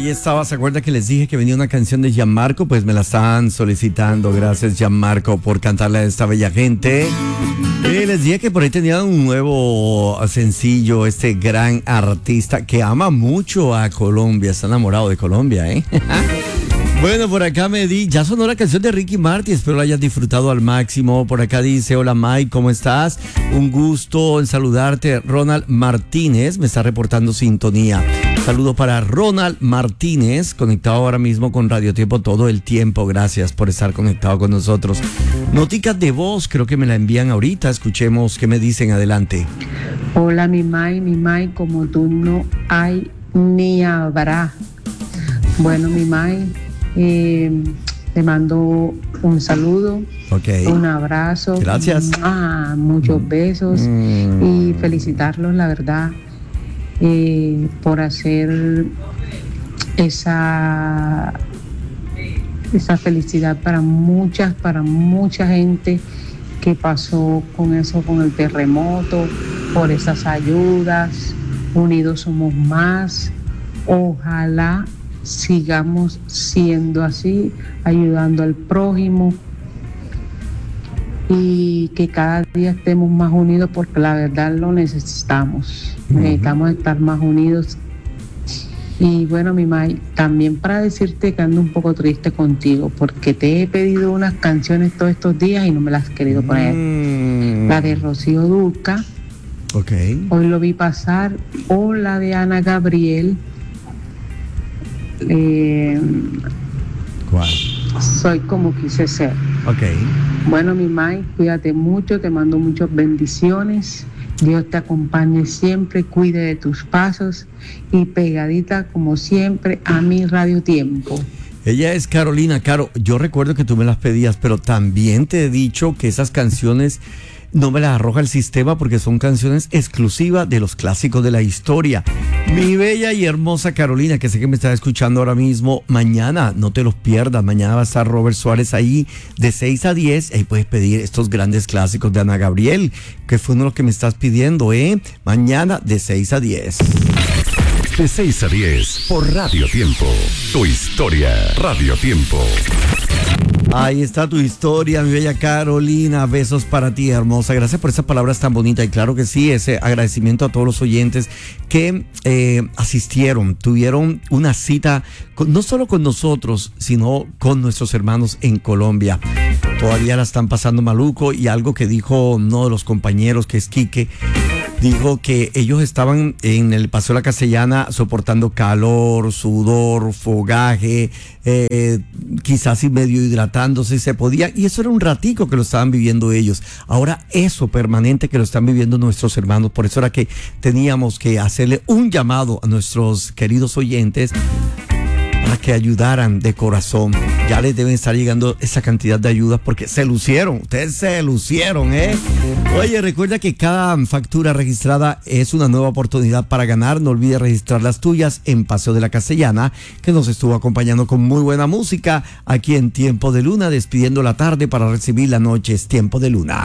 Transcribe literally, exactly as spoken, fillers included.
Ahí estaba, ¿se acuerda que les dije que venía una canción de Gianmarco? Pues me la están solicitando. Gracias, Gianmarco, por cantarle a esta bella gente. Eh, les dije que por ahí tenía un nuevo sencillo, este gran artista que ama mucho a Colombia, está enamorado de Colombia, ¿eh? Bueno, por acá me di, ya sonó la canción de Ricky Martin, espero la hayas disfrutado al máximo. Por acá dice, hola Mike, ¿cómo estás? Un gusto en saludarte. Ronald Martínez me está reportando sintonía. Saludo para Ronald Martínez, conectado ahora mismo con Radio Tiempo todo el tiempo. Gracias por estar conectado con nosotros. Noticas de voz, creo que me la envían ahorita. Escuchemos qué me dicen. Adelante. Hola mi Mike, mi Mike, como tú no hay ni habrá. Bueno, mi Mike, eh, te mando un saludo, okay. Un abrazo. Gracias. Ah, muchos besos mm. y felicitarlos, la verdad. Eh, por hacer esa esa felicidad para muchas, para mucha gente que pasó con eso, con el terremoto, por esas ayudas. Unidos somos más. Ojalá sigamos siendo así, ayudando al prójimo y que cada día estemos más unidos, porque la verdad lo necesitamos. Uh-huh. Necesitamos estar más unidos. Y bueno, mi May, también para decirte que ando un poco triste contigo, porque te he pedido unas canciones todos estos días y no me las has querido poner. Mm. La de Rocío Dúrcal, okay. Hoy lo vi pasar, o la de Ana Gabriel. Eh, ¿Cuál? Soy como quise ser. Okay. Bueno, mi May, cuídate mucho, te mando muchas bendiciones. Dios te acompañe siempre, cuide de tus pasos y pegadita como siempre a mi Radio Tiempo. Ella es Carolina. Caro, yo recuerdo que tú me las pedías, pero también te he dicho que esas canciones no me las arroja el sistema porque son canciones exclusivas de los clásicos de la historia. Mi bella y hermosa Carolina, que sé que me está escuchando ahora mismo, mañana no te los pierdas. Mañana va a estar Robert Suárez ahí de seis a diez. Ahí puedes pedir estos grandes clásicos de Ana Gabriel, que fue uno de los que me estás pidiendo, ¿eh? Mañana de seis a diez. De seis a diez por Radio Tiempo. Tu historia, Radio Tiempo. Ahí está tu historia, mi bella Carolina. Besos para ti, hermosa. Gracias por esas palabras tan bonitas. Y claro que sí, ese agradecimiento a todos los oyentes que eh, asistieron, tuvieron una cita con, no solo con nosotros, sino con nuestros hermanos en Colombia. Todavía la están pasando maluco, y algo que dijo uno de los compañeros, que es Quique, dijo que ellos estaban en el Paseo de la Castellana soportando calor, sudor, fogaje, eh, quizás y medio hidratándose, se podía, y eso era un ratico que lo estaban viviendo ellos. Ahora eso permanente que lo están viviendo nuestros hermanos. Por eso era que teníamos que hacerle un llamado a nuestros queridos oyentes para que ayudaran de corazón. Ya les deben estar llegando esa cantidad de ayudas porque se lucieron, ustedes se lucieron, ¿eh? Oye, recuerda que cada factura registrada es una nueva oportunidad para ganar. No olvides registrar las tuyas en Paseo de la Castellana, que nos estuvo acompañando con muy buena música aquí en Tiempo de Luna, despidiendo la tarde para recibir la noche. Es Tiempo de Luna.